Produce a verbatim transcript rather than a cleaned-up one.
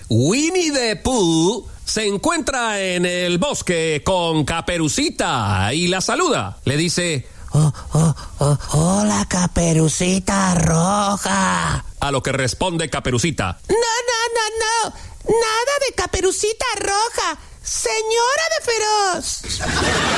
Winnie the Pooh se encuentra en el bosque con Caperucita y la saluda. Le dice: Oh, oh, oh, hola, Caperucita Roja. A lo que responde Caperucita: No, no, no, no. Nada de Caperucita Roja. Señora de Feroz.